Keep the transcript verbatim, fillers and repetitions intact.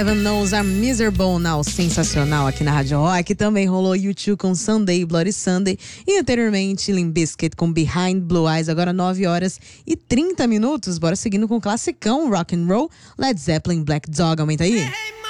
Heaven Knows I'm Miserable Now, sensacional aqui na Rádio Rock. Também rolou U dois com Sunday, Bloody Sunday. E anteriormente Limp Bizkit com Behind Blue Eyes. Agora nove horas e trinta minutos. Bora seguindo com o classicão rock and roll. Led Zeppelin, Black Dog. Aumenta aí.